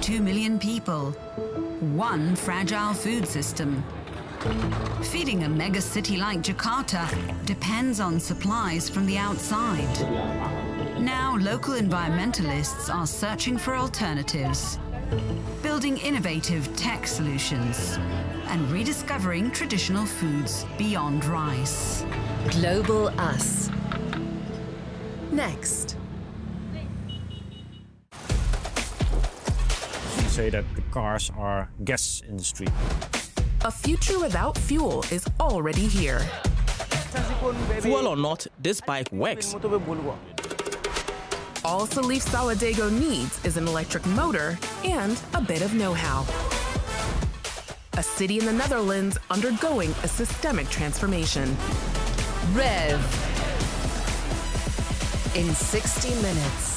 22 million people. One fragile food system. Feeding a megacity like Jakarta depends on supplies from the outside. Now, local environmentalists are searching for alternatives, building innovative tech solutions, and rediscovering traditional foods beyond rice. Global Us. Next. Say that the cars are gas industry. A future without fuel is already here. Fuel or not, this bike works. All Salif Saladego needs is an electric motor and a bit of know-how. A city in the Netherlands undergoing a systemic transformation. Rev. In 60 minutes.